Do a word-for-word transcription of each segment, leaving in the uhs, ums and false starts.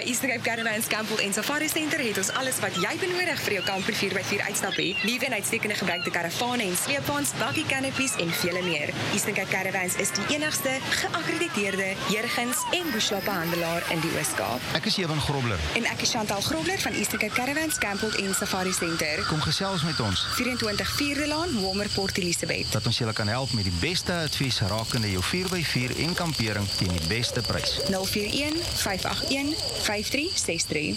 Eastern Cape Caravans, Campbell en Safari Center het ons alles wat jy benodig vir jou kamper vier by vier uitstap hê. Nuwe en uitstekende gebruikte karavane en sleepwaens, buggy canopies en vele meer. Eastern Cape Caravans is die enigste geakkrediteerde Jurgens en bushloopbehandelaar in die Oos-Kaap. Ek is Ewan Grobler. En ek is Chantal Grobler van Eastern Cape Caravans, Campbell en Safari Center. Kom gesels met ons. vyf-en-twintig Vierde Laan, Walmer, Port Elizabeth. Dat ons julle kan help met die beste advies rakende jou vier by vier en kampering teen die beste prys. nul vier een vyf agt een vyf drie ses drie.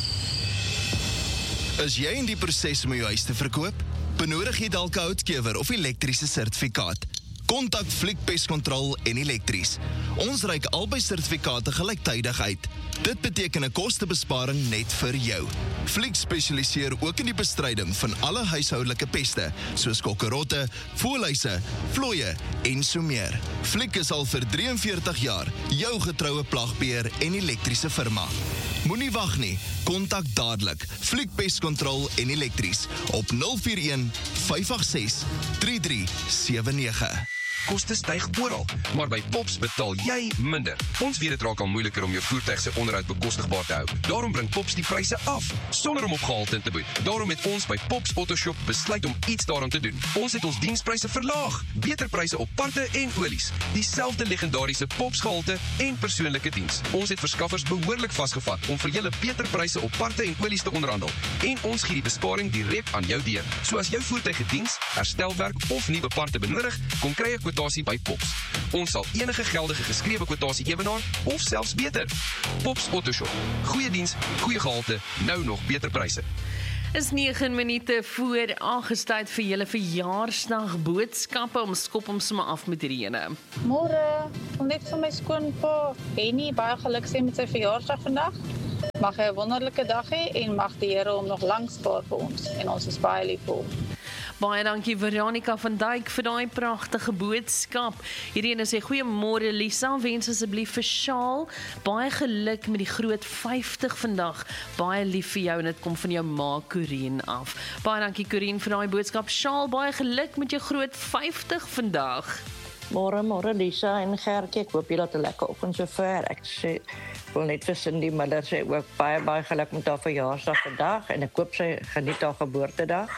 Is jy in die proses om jou huis te verkoop? Benodig jy dalk 'n houtkewer of elektriese sertifikaat? Kontak Fliek Pest Control en Elektries. Ons reik albei sertifikate gelyktydig uit. Dit beteken 'n kostebesparing net vir jou. Fliek spesialiseer ook in die bestryding van alle huishoudelike peste, soos kokkerotte, voëlhuise, vlooie en so meer. Fliek is al vir drie en veertig jaar jou getroue plagbeheer en elektriese firma. Moenie wag nie, kontak dadelik Fliek Pest Control en Elektries op nul vier een vyf agt ses drie drie sewe nege. Koste styg oral, maar by Pops betaal jy minder. Ons weet dit raak al moeiliker om jou voertuig se onderhoud bekostigbaar te hou. Daarom bring Pops die pryse af, sonder om op gehalte te boet. Daarom het ons by Pops Autoshop besluit om iets daaraan te doen. Ons het ons dienspryse verlaag, beter pryse op parte en olies, dieselfde legendariese Pops gehalte en persoonlike diens. Ons het verskaffers behoorlik vasgevat om vir julle beter pryse op parte en olies te onderhandel. En ons gee die besparing direk aan jou deur. So as jou voertuig gediens, herstelwerk of nuwe parte benodig, kom kry 'n kwotasie by Pops. Ons sal enige geldige geskrewe kwotasie ewenaar of selfs beter. Pops Autoshop. Goeie diens, goeie gehalte, nou nog beter pryse. Is negen minute voor aangestuid vir julle verjaarsdag boodskappe om skop om sommer af met hierdie ene. Môre, kom net vir my skoonpa Henny, baie geluk sê met sy verjaarsdag vandag. Mag hy 'n wonderlike dag hê en mag die Here hom nog lank spaar vir ons en ons is baie lief vir hom. Baie dankie Veronica van Dijk vir daai pragtige boodskap. Hierdie ene sê goeiemôre Lisa, wens asseblief vir Shaal baie geluk met die groot vyftig vandag. Baie lief vir jou en dit kom van jou ma Corine af. Baie dankie Corine vir daai boodskap. Shaal, baie geluk met jou groot vyftig vandag. Môre, môre Lisa en Gertjie, ek hoop jy het 'n lekker oggend sover. Ek sê wil net vir Cindy Miller sê ook baie baie geluk met haar verjaarsdag vandag en ek hoop sy geniet haar geboortedag.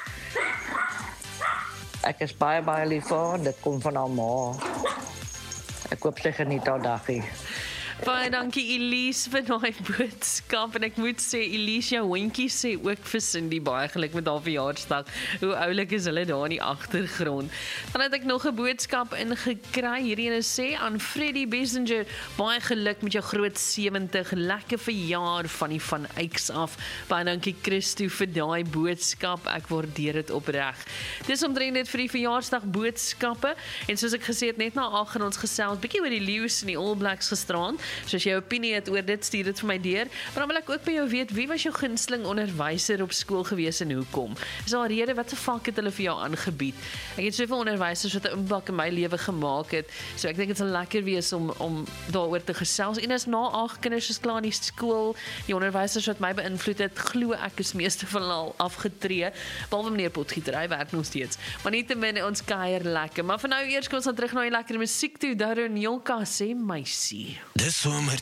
Ek is baie baie lief vir haar, dit kom van haar ma. Ek hoop sy geniet haar dagie. Baie dankie Elise vir daai boodskap en ek moet sê Elise jou hondjie sê ook vir Cindy baie geluk met haar verjaarsdag. Hoe oulik is hulle daar in die agtergrond. Dan het ek nog 'n boodskap ingekry. Hierdie ene sê aan Freddie Bessinger baie geluk met jou groot sewentig. Lekker verjaar van die van Eyks af. Baie dankie Christo vir daai boodskap. Ek waardeer dit opreg. Dis omtrent dit vir die verjaarsdag boodskappe en soos ek gesê het net na ag gaan ons gesels bietjie oor die Lions en die All Blacks gisterand. So as jy 'n opinie het oor dit, stuur dit vir my deur. Maar dan wil ek ook by jou weet, wie was jou gunsteling onderwyser op skool gewees en hoekom? Is daar 'n rede, wat 'n vak het hulle vir jou aangebied? Ek het soveel onderwysers wat 'n impak in my lewe gemaak het. So ek dink dit sal lekker wees om om daaroor te gesels. En as na ag kinders is klaar in die skool, die onderwysers wat my beïnvloed het, glo ek is meeste van hulle al afgetree. Behalwe meneer Potgieter, hy werk nog steeds. Maar nietemin ons kuier lekker. Maar vir nou eers kom ons dan terug na die lekker musiek toe. Darren Jonka sê meisie. Dis somer